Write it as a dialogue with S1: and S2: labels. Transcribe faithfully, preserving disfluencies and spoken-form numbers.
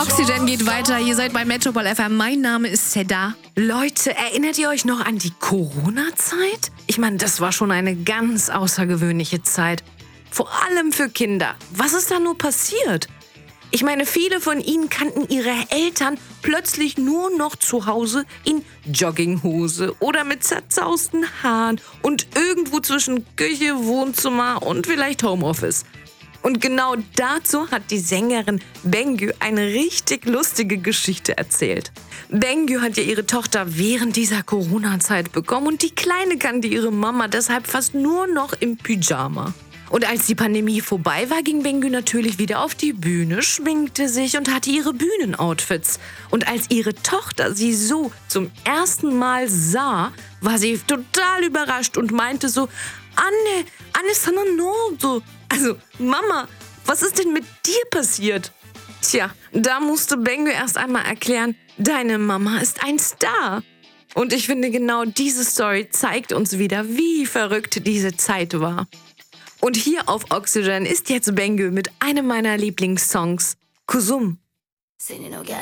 S1: Oxygen geht weiter. Ihr seid bei Metropol F M. Mein Name ist Seda. Leute, erinnert ihr euch noch an die Corona-Zeit? Ich meine, das war schon eine ganz außergewöhnliche Zeit. Vor allem für Kinder. Was ist da nur passiert? Ich meine, viele von ihnen kannten ihre Eltern plötzlich nur noch zu Hause in Jogginghose oder mit zerzausten Haaren und irgendwo zwischen Küche, Wohnzimmer und vielleicht Homeoffice. Und genau dazu hat die Sängerin Bengü eine richtig lustige Geschichte erzählt. Bengü hat ja ihre Tochter während dieser Corona-Zeit bekommen und die Kleine kannte ihre Mama deshalb fast nur noch im Pyjama. Und als die Pandemie vorbei war, ging Bengü natürlich wieder auf die Bühne, schminkte sich und hatte ihre Bühnenoutfits. Und als ihre Tochter sie so zum ersten Mal sah, war sie total überrascht und meinte so, Anne, Anne sana ne oldu? Also, Mama, was ist denn mit dir passiert? Tja, da musste Bengü erst einmal erklären, deine Mama ist ein Star. Und ich finde, genau diese Story zeigt uns wieder, wie verrückt diese Zeit war. Und hier auf Oxygen ist jetzt Bengü mit einem meiner Lieblingssongs, Kuzum.
S2: Seni o gel